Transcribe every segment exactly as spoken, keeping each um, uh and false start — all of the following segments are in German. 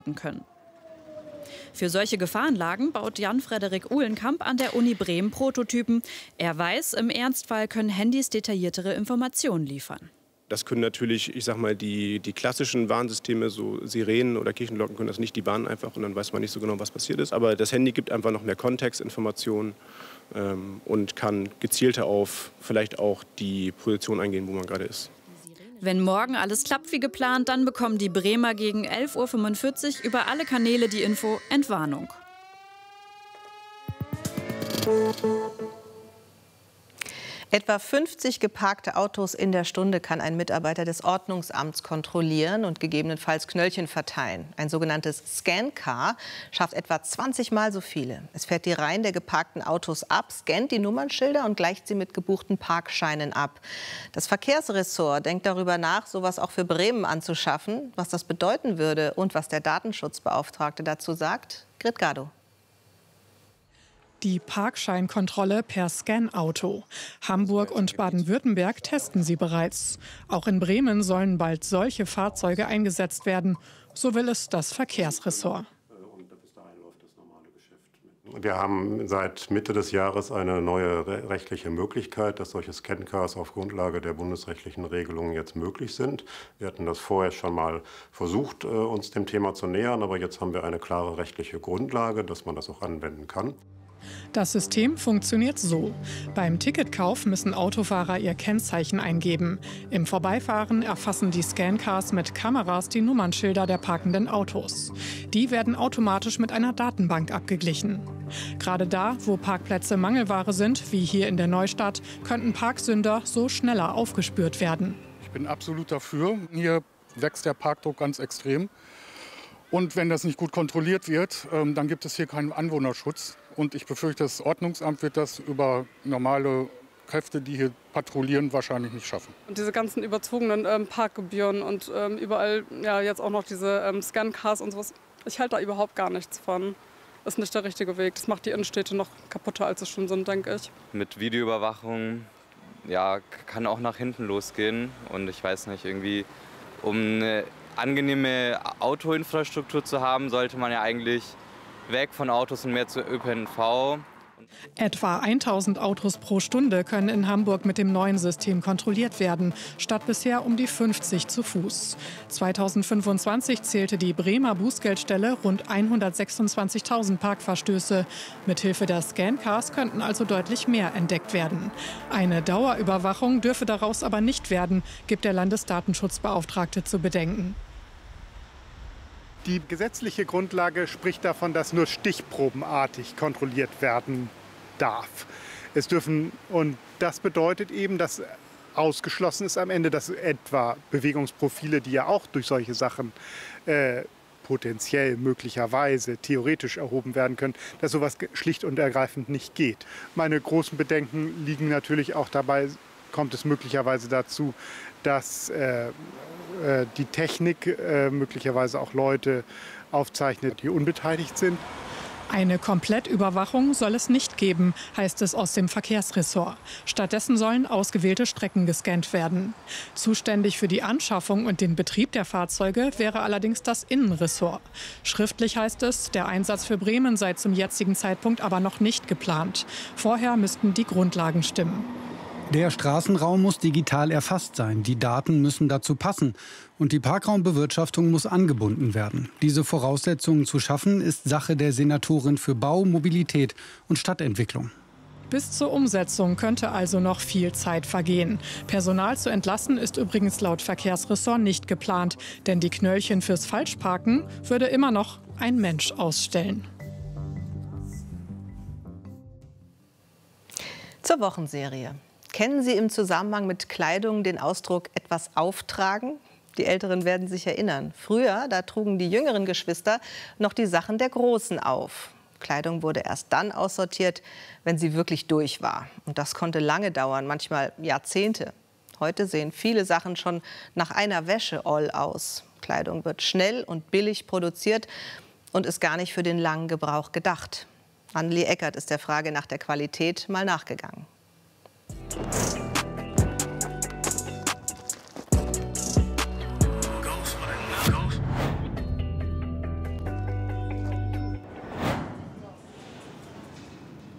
können. Für solche Gefahrenlagen baut Jan-Frederik Uhlenkamp an der Uni Bremen Prototypen. Er weiß, im Ernstfall können Handys detailliertere Informationen liefern. Das können natürlich, ich sag mal, die, die klassischen Warnsysteme, so Sirenen oder Kirchenglocken können das nicht, die warnen einfach und dann weiß man nicht so genau, was passiert ist. Aber das Handy gibt einfach noch mehr Kontextinformationen ähm, und kann gezielter auf vielleicht auch die Position eingehen, wo man gerade ist. Wenn morgen alles klappt wie geplant, dann bekommen die Bremer gegen elf Uhr fünfundvierzig über alle Kanäle die Info Entwarnung. Etwa fünfzig geparkte Autos in der Stunde kann ein Mitarbeiter des Ordnungsamts kontrollieren und gegebenenfalls Knöllchen verteilen. Ein sogenanntes Scan-Car schafft etwa zwanzig Mal so viele. Es fährt die Reihen der geparkten Autos ab, scannt die Nummernschilder und gleicht sie mit gebuchten Parkscheinen ab. Das Verkehrsressort denkt darüber nach, sowas auch für Bremen anzuschaffen. Was das bedeuten würde und was der Datenschutzbeauftragte dazu sagt, Grit Gado. Die Parkscheinkontrolle per Scan-Auto. Hamburg und Baden-Württemberg testen sie bereits. Auch in Bremen sollen bald solche Fahrzeuge eingesetzt werden. So will es das Verkehrsressort. Wir haben seit Mitte des Jahres eine neue rechtliche Möglichkeit, dass solche Scan-Cars auf Grundlage der bundesrechtlichen Regelungen jetzt möglich sind. Wir hatten das vorher schon mal versucht, uns dem Thema zu nähern, aber jetzt haben wir eine klare rechtliche Grundlage, dass man das auch anwenden kann. Das System funktioniert so. Beim Ticketkauf müssen Autofahrer ihr Kennzeichen eingeben. Im Vorbeifahren erfassen die Scancars mit Kameras die Nummernschilder der parkenden Autos. Die werden automatisch mit einer Datenbank abgeglichen. Gerade da, wo Parkplätze Mangelware sind, wie hier in der Neustadt, könnten Parksünder so schneller aufgespürt werden. Ich bin absolut dafür. Hier wächst der Parkdruck ganz extrem. Und wenn das nicht gut kontrolliert wird, dann gibt es hier keinen Anwohnerschutz. Und ich befürchte, das Ordnungsamt wird das über normale Kräfte, die hier patrouillieren, wahrscheinlich nicht schaffen. Und diese ganzen überzogenen ähm, Parkgebühren und ähm, überall ja, jetzt auch noch diese ähm, Scan-Cars und sowas. Ich halte da überhaupt gar nichts von. Das ist nicht der richtige Weg. Das macht die Innenstädte noch kaputter, als sie schon sind, denke ich. Mit Videoüberwachung ja, kann auch nach hinten losgehen. Und ich weiß nicht, irgendwie, um eine angenehme Autoinfrastruktur zu haben, sollte man ja eigentlich weg von Autos und mehr zu Ö P N V. Etwa tausend Autos pro Stunde können in Hamburg mit dem neuen System kontrolliert werden, statt bisher um die fünfzig zu Fuß. zweitausendfünfundzwanzig zählte die Bremer Bußgeldstelle rund hundertsechsundzwanzigtausend Parkverstöße. Mithilfe der Scancars könnten also deutlich mehr entdeckt werden. Eine Dauerüberwachung dürfe daraus aber nicht werden, gibt der Landesdatenschutzbeauftragte zu bedenken. Die gesetzliche Grundlage spricht davon, dass nur stichprobenartig kontrolliert werden darf. Es dürfen, und das bedeutet eben, dass ausgeschlossen ist am Ende, dass etwa Bewegungsprofile, die ja auch durch solche Sachen äh, potenziell, möglicherweise, theoretisch erhoben werden können, dass sowas schlicht und ergreifend nicht geht. Meine großen Bedenken liegen natürlich auch dabei, kommt es möglicherweise dazu, dass äh, die Technik äh, möglicherweise auch Leute aufzeichnet, die unbeteiligt sind. Eine Komplettüberwachung soll es nicht geben, heißt es aus dem Verkehrsressort. Stattdessen sollen ausgewählte Strecken gescannt werden. Zuständig für die Anschaffung und den Betrieb der Fahrzeuge wäre allerdings das Innenressort. Schriftlich heißt es, der Einsatz für Bremen sei zum jetzigen Zeitpunkt aber noch nicht geplant. Vorher müssten die Grundlagen stimmen. Der Straßenraum muss digital erfasst sein, die Daten müssen dazu passen und die Parkraumbewirtschaftung muss angebunden werden. Diese Voraussetzungen zu schaffen, ist Sache der Senatorin für Bau, Mobilität und Stadtentwicklung. Bis zur Umsetzung könnte also noch viel Zeit vergehen. Personal zu entlassen ist übrigens laut Verkehrsressort nicht geplant, denn die Knöllchen fürs Falschparken würde immer noch ein Mensch ausstellen. Zur Wochenserie. Kennen Sie im Zusammenhang mit Kleidung den Ausdruck etwas auftragen? Die Älteren werden sich erinnern. Früher, da trugen die jüngeren Geschwister noch die Sachen der Großen auf. Kleidung wurde erst dann aussortiert, wenn sie wirklich durch war. Und das konnte lange dauern, manchmal Jahrzehnte. Heute sehen viele Sachen schon nach einer Wäsche all aus. Kleidung wird schnell und billig produziert und ist gar nicht für den langen Gebrauch gedacht. Anneli Eckert ist der Frage nach der Qualität mal nachgegangen.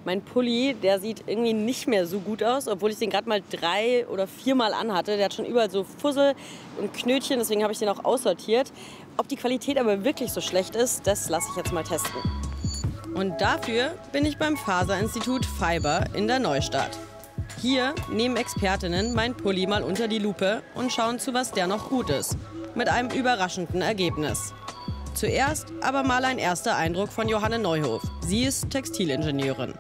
Mein Pulli, der sieht irgendwie nicht mehr so gut aus, obwohl ich den gerade mal drei oder viermal anhatte. Der hat schon überall so Fussel und Knötchen, deswegen habe ich den auch aussortiert. Ob die Qualität aber wirklich so schlecht ist, das lasse ich jetzt mal testen. Und dafür bin ich beim Faserinstitut Fiber in der Neustadt. Hier nehmen Expertinnen mein Pulli mal unter die Lupe und schauen zu, was der noch gut ist. Mit einem überraschenden Ergebnis. Zuerst aber mal ein erster Eindruck von Johanne Neuhof. Sie ist Textilingenieurin.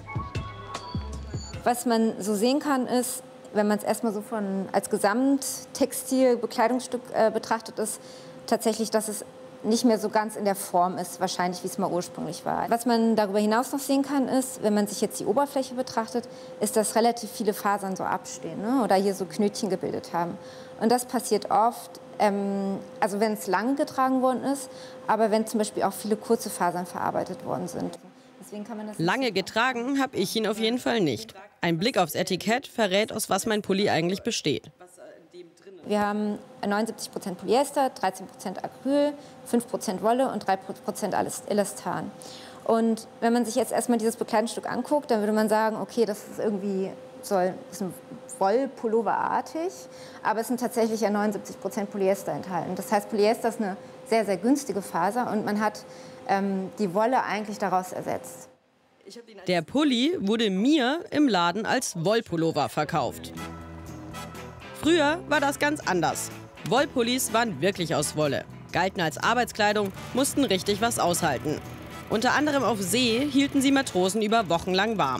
Was man so sehen kann, ist, wenn man es erstmal so von, als Gesamttextil-Bekleidungsstück äh, betrachtet, ist tatsächlich, dass es nicht mehr so ganz in der Form ist, wahrscheinlich wie es mal ursprünglich war. Was man darüber hinaus noch sehen kann, ist, wenn man sich jetzt die Oberfläche betrachtet, ist, dass relativ viele Fasern so abstehen, ne? Oder hier so Knötchen gebildet haben. Und das passiert oft, ähm, also wenn es lang getragen worden ist, aber wenn zum Beispiel auch viele kurze Fasern verarbeitet worden sind. Deswegen kann man das Lange getragen habe ich ihn auf jeden Fall nicht. Ein Blick aufs Etikett verrät, aus was mein Pulli eigentlich besteht. Wir haben neunundsiebzig Prozent Polyester, dreizehn Prozent Acryl, fünf Prozent Wolle und drei Prozent Elastan. Und wenn man sich jetzt erstmal dieses Bekleidungsstück anguckt, dann würde man sagen, okay, das ist irgendwie soll, ist ein Wollpulloverartig, aber es sind tatsächlich ja neunundsiebzig Prozent Polyester enthalten. Das heißt, Polyester ist eine sehr, sehr günstige Faser und man hat ähm, die Wolle eigentlich daraus ersetzt. Der Pulli wurde mir im Laden als Wollpullover verkauft. Früher war das ganz anders. Wollpullis waren wirklich aus Wolle, galten als Arbeitskleidung, mussten richtig was aushalten. Unter anderem auf See hielten sie Matrosen über Wochen lang warm.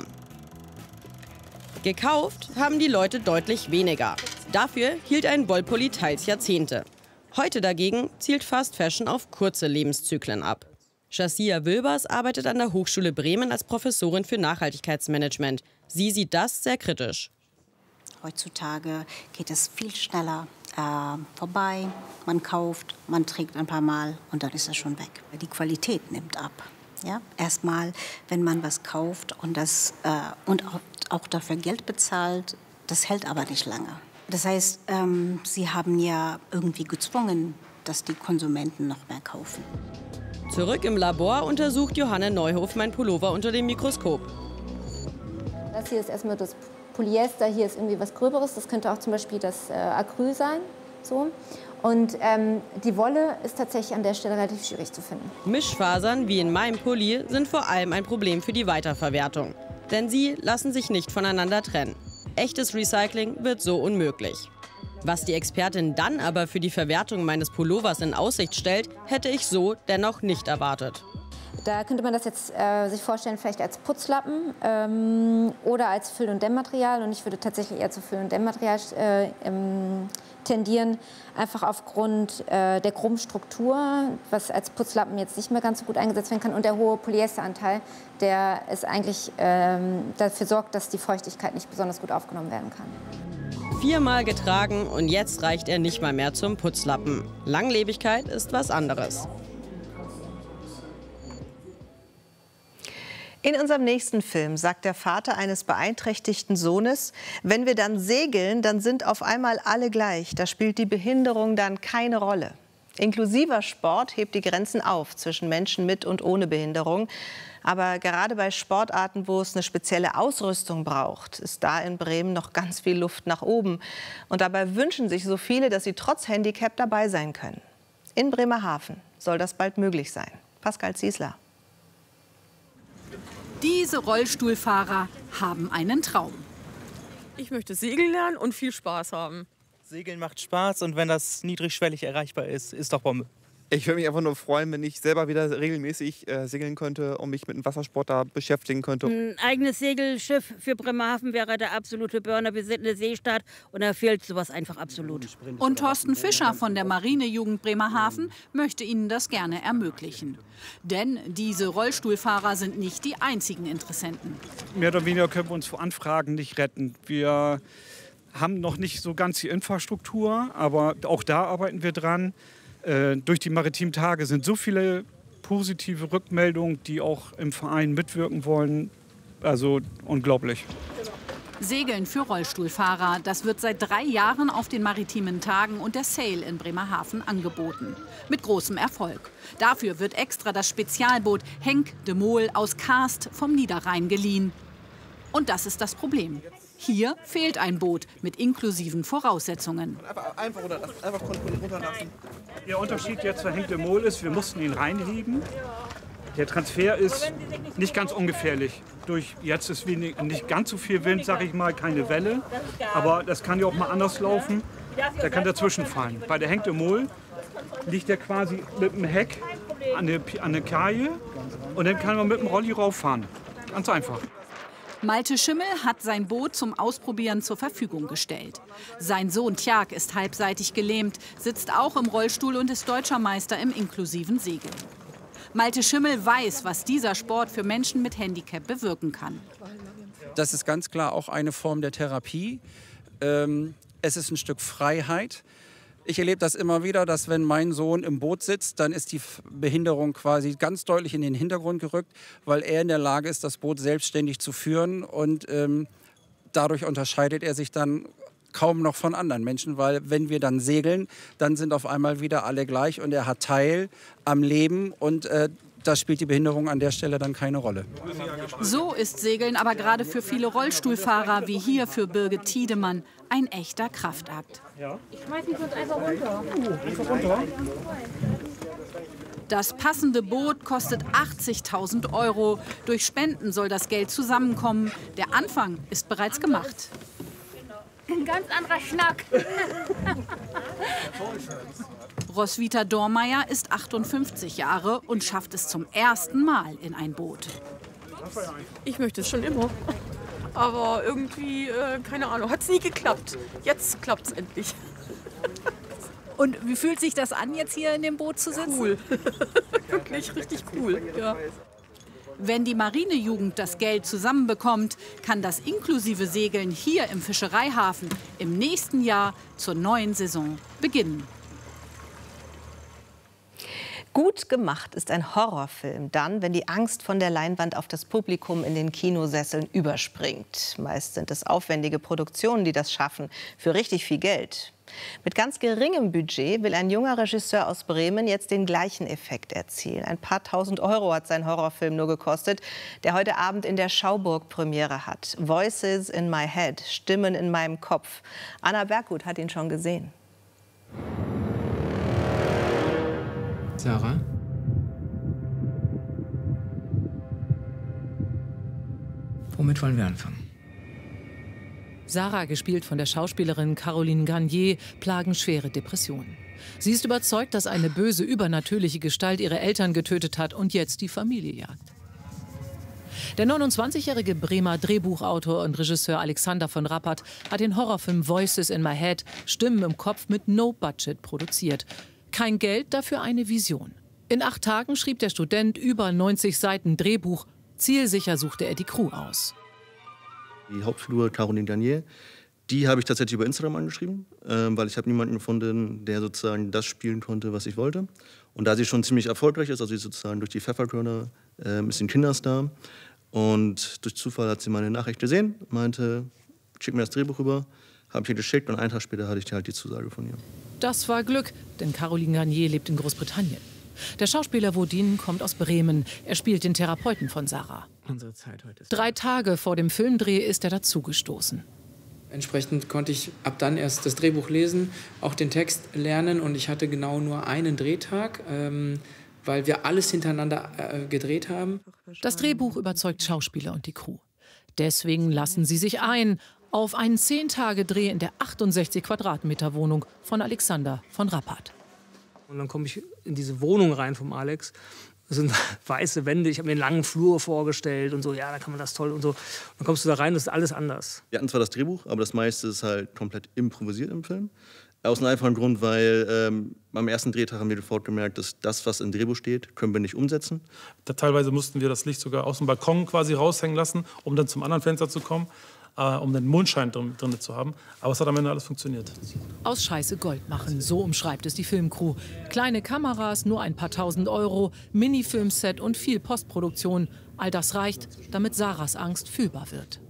Gekauft haben die Leute deutlich weniger. Dafür hielt ein Wollpulli teils Jahrzehnte. Heute dagegen zielt Fast Fashion auf kurze Lebenszyklen ab. Shazia Wilbers arbeitet an der Hochschule Bremen als Professorin für Nachhaltigkeitsmanagement. Sie sieht das sehr kritisch. Heutzutage geht es viel schneller äh, vorbei. Man kauft, man trägt ein paar Mal und dann ist es schon weg. Die Qualität nimmt ab. Ja? Erstmal, wenn man was kauft und, das, äh, und auch, auch dafür Geld bezahlt, das hält aber nicht lange. Das heißt, ähm, sie haben ja irgendwie gezwungen, dass die Konsumenten noch mehr kaufen. Zurück im Labor untersucht Johanne Neuhof mein Pullover unter dem Mikroskop. Das hier ist erstmal das Polyester, hier ist irgendwie was Gröberes. Das könnte auch zum Beispiel das äh, Acryl sein. So. Und ähm, die Wolle ist tatsächlich an der Stelle relativ schwierig zu finden. Mischfasern wie in meinem Pulli sind vor allem ein Problem für die Weiterverwertung. Denn sie lassen sich nicht voneinander trennen. Echtes Recycling wird so unmöglich. Was die Expertin dann aber für die Verwertung meines Pullovers in Aussicht stellt, hätte ich so dennoch nicht erwartet. Da könnte man das jetzt äh, sich vorstellen, vielleicht als Putzlappen ähm, oder als Füll- und Dämmmaterial. Und ich würde tatsächlich eher zu Füll- und Dämmmaterial äh, ähm, tendieren, einfach aufgrund äh, der groben Struktur, was als Putzlappen jetzt nicht mehr ganz so gut eingesetzt werden kann. Und der hohe Polyesteranteil, der ist eigentlich ähm, dafür sorgt, dass die Feuchtigkeit nicht besonders gut aufgenommen werden kann. Viermal getragen und jetzt reicht er nicht mal mehr zum Putzlappen. Langlebigkeit ist was anderes. In unserem nächsten Film sagt der Vater eines beeinträchtigten Sohnes, wenn wir dann segeln, dann sind auf einmal alle gleich. Da spielt die Behinderung dann keine Rolle. Inklusiver Sport hebt die Grenzen auf zwischen Menschen mit und ohne Behinderung. Aber gerade bei Sportarten, wo es eine spezielle Ausrüstung braucht, ist da in Bremen noch ganz viel Luft nach oben. Und dabei wünschen sich so viele, dass sie trotz Handicap dabei sein können. In Bremerhaven soll das bald möglich sein. Pascal Ziesler. Diese Rollstuhlfahrer haben einen Traum. Ich möchte segeln lernen und viel Spaß haben. Segeln macht Spaß und wenn das niedrigschwellig erreichbar ist, ist doch Bombe. Ich würde mich einfach nur freuen, wenn ich selber wieder regelmäßig äh, segeln könnte und mich mit dem Wassersport da beschäftigen könnte. Ein eigenes Segelschiff für Bremerhaven wäre der absolute Burner. Wir sind eine Seestadt und da fehlt sowas einfach absolut. Und Thorsten Fischer von der Marinejugend Bremerhaven möchte Ihnen das gerne ermöglichen. Denn diese Rollstuhlfahrer sind nicht die einzigen Interessenten. Mehr oder weniger können wir uns vor Anfragen nicht retten. Wir haben noch nicht so ganz die Infrastruktur, aber auch da arbeiten wir dran. Äh, durch die maritimen Tage sind so viele positive Rückmeldungen, die auch im Verein mitwirken wollen. Also unglaublich. Segeln für Rollstuhlfahrer. Das wird seit drei Jahren auf den maritimen Tagen und der Sail in Bremerhaven angeboten. Mit großem Erfolg. Dafür wird extra das Spezialboot Henk de Mol aus Kaast vom Niederrhein geliehen. Und das ist das Problem. Hier fehlt ein Boot mit inklusiven Voraussetzungen. Einfach, runterlassen, einfach runterlassen. Der Unterschied jetzt zu Henk de Mol ist, wir mussten ihn reinheben. Der Transfer ist nicht ganz ungefährlich. Durch jetzt ist wenig, nicht ganz so viel Wind, sage ich mal, keine Welle. Aber das kann ja auch mal anders laufen. Da kann dazwischen fallen. Bei der Henk de Mol liegt er quasi mit dem Heck an der, an der Kaje und dann kann man mit dem Rolli rauffahren. Ganz einfach. Malte Schimmel hat sein Boot zum Ausprobieren zur Verfügung gestellt. Sein Sohn Tjag ist halbseitig gelähmt, sitzt auch im Rollstuhl und ist deutscher Meister im inklusiven Segeln. Malte Schimmel weiß, was dieser Sport für Menschen mit Handicap bewirken kann. Das ist ganz klar auch eine Form der Therapie. Ähm, es ist ein Stück Freiheit. Ich erlebe das immer wieder, dass wenn mein Sohn im Boot sitzt, dann ist die Behinderung quasi ganz deutlich in den Hintergrund gerückt, weil er in der Lage ist, das Boot selbstständig zu führen. Und ähm, dadurch unterscheidet er sich dann kaum noch von anderen Menschen, weil wenn wir dann segeln, dann sind auf einmal wieder alle gleich und er hat Teil am Leben und äh, da spielt die Behinderung an der Stelle dann keine Rolle. So ist Segeln aber gerade für viele Rollstuhlfahrer wie hier für Birgit Tiedemann ein echter Kraftakt. Ich schmeiß mich sonst einfach runter. Einfach runter. Das passende Boot kostet achtzigtausend Euro. Durch Spenden soll das Geld zusammenkommen. Der Anfang ist bereits gemacht. Ein ganz anderer Schnack. Roswitha Dormeyer ist achtundfünfzig Jahre und schafft es zum ersten Mal in ein Boot. Ich möchte es schon immer. Aber irgendwie, äh, keine Ahnung, hat es nie geklappt. Jetzt klappt es endlich. Und wie fühlt sich das an, jetzt hier in dem Boot zu sitzen? Cool. Wirklich richtig cool. Ja. Wenn die Marinejugend das Geld zusammenbekommt, kann das inklusive Segeln hier im Fischereihafen im nächsten Jahr zur neuen Saison beginnen. Gut gemacht ist ein Horrorfilm dann, wenn die Angst von der Leinwand auf das Publikum in den Kinosesseln überspringt. Meist sind es aufwendige Produktionen, die das schaffen, für richtig viel Geld. Mit ganz geringem Budget will ein junger Regisseur aus Bremen jetzt den gleichen Effekt erzielen. Ein paar tausend Euro hat sein Horrorfilm nur gekostet, der heute Abend in der Schauburg Premiere hat. Voices in my head, Stimmen in meinem Kopf. Anna Berggut hat ihn schon gesehen. Sarah? Womit wollen wir anfangen? Sarah, gespielt von der Schauspielerin Caroline Garnier, plagen schwere Depressionen. Sie ist überzeugt, dass eine böse, übernatürliche Gestalt ihre Eltern getötet hat und jetzt die Familie jagt. Der neunundzwanzigjährige Bremer Drehbuchautor und Regisseur Alexander von Rappert hat den Horrorfilm Voices in my head, Stimmen im Kopf, mit No Budget produziert. Kein Geld, dafür eine Vision. In acht Tagen schrieb der Student über neunzig Seiten Drehbuch. Zielsicher suchte er die Crew aus. Die Hauptfigur Caroline Garnier, die habe ich tatsächlich über Instagram angeschrieben, äh, weil ich habe niemanden gefunden, der sozusagen das spielen konnte, was ich wollte. Und da sie schon ziemlich erfolgreich ist, also sie sozusagen durch die Pfefferkörner äh, ist sie ein Kinderstar. Und durch Zufall hat sie meine Nachricht gesehen, meinte, schick mir das Drehbuch rüber, habe ich ihr geschickt und einen Tag später hatte ich halt die Zusage von ihr. Das war Glück, denn Caroline Garnier lebt in Großbritannien. Der Schauspieler Wodin kommt aus Bremen. Er spielt den Therapeuten von Sarah. Unsere Zeit heute ist Drei Tage vor dem Filmdreh ist er dazugestoßen. Entsprechend konnte ich ab dann erst das Drehbuch lesen, auch den Text lernen. Und ich hatte genau nur einen Drehtag, ähm, weil wir alles hintereinander äh, gedreht haben. Das Drehbuch überzeugt Schauspieler und die Crew. Deswegen lassen sie sich ein auf einen zehn-Tage-Dreh in der achtundsechzig Quadratmeter Wohnung von Alexander von Rappert. Und dann komme ich in diese Wohnung rein vom Alex. Das sind weiße Wände. Ich habe mir einen langen Flur vorgestellt und so. Ja, da kann man das toll und so. Und dann kommst du da rein, das ist alles anders. Wir hatten zwar das Drehbuch, aber das meiste ist halt komplett improvisiert im Film. Aus einem einfachen Grund, weil ähm, beim ersten Drehtag haben wir sofort gemerkt, dass das, was im Drehbuch steht, können wir nicht umsetzen. Da teilweise mussten wir das Licht sogar aus dem Balkon quasi raushängen lassen, um dann zum anderen Fenster zu kommen. Uh, um den Mondschein drin, drin zu haben. Aber es hat am Ende alles funktioniert. Aus Scheiße Gold machen, so umschreibt es die Filmcrew. Kleine Kameras, nur ein paar tausend Euro, Mini-Filmset und viel Postproduktion. All das reicht, damit Sarahs Angst fühlbar wird.